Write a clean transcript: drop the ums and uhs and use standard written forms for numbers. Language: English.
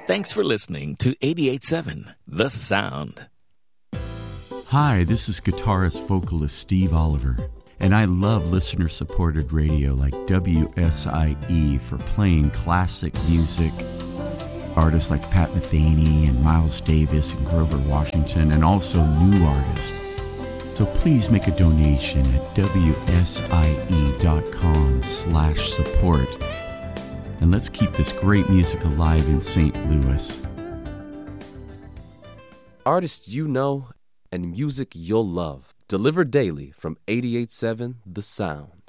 Thanks for listening to 88.7 The Sound. Hi, this is guitarist vocalist Steve Oliver, and I love listener-supported radio like WSIE for playing classic music. Artists like Pat Metheny and Miles Davis and Grover Washington, and also new artists. So please make a donation at WSIE.com/support. And let's keep this great music alive in St. Louis. Artists you know and music you'll love. Delivered daily from 88.7 The Sound.